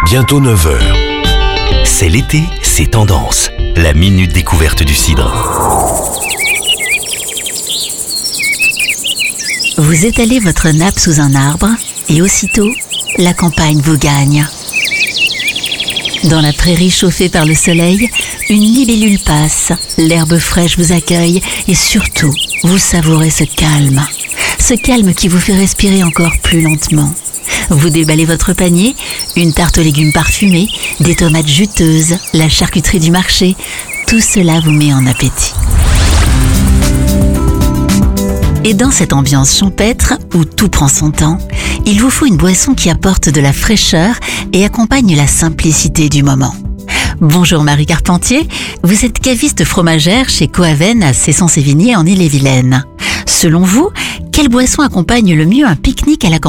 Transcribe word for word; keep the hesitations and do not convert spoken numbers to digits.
Bientôt neuf heures. C'est l'été, c'est tendance. La minute découverte du cidre. Vous étalez votre nappe sous un arbre et aussitôt, la campagne vous gagne. Dans la prairie chauffée par le soleil, une libellule passe, l'herbe fraîche vous accueille et surtout, vous savourez ce calme. Ce calme qui vous fait respirer encore plus lentement. Vous déballez votre panier, une tarte aux légumes parfumée, des tomates juteuses, la charcuterie du marché. Tout cela vous met en appétit. Et dans cette ambiance champêtre, où tout prend son temps, il vous faut une boisson qui apporte de la fraîcheur et accompagne la simplicité du moment. Bonjour Marie Carpentier, vous êtes caviste fromagère chez Coaven à Cesson-Sévigné en Ille-et-Vilaine. Selon vous, quelle boisson accompagne le mieux un pique-nique à la campagne ?